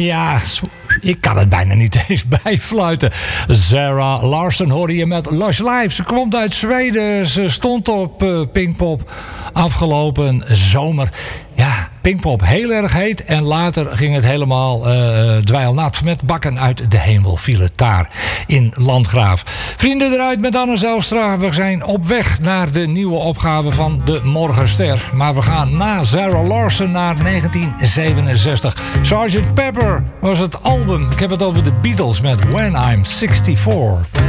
Ja, ik kan het bijna niet eens bijfluiten. Zara Larsson hoorde je met Lush Life. Ze komt uit Zweden. Ze stond op Pinkpop afgelopen zomer. Ja, Pinkpop heel erg heet. En later ging het helemaal dweilnat. Met bakken uit de hemel viel het daar in Landgraaf. Vrienden eruit met Anne Zijlstra. We zijn op weg naar de nieuwe opgave van de Morgenster. Maar we gaan na Zara Larsson naar 1967. Sgt. Pepper was het album. Ik heb het over de Beatles met When I'm 64.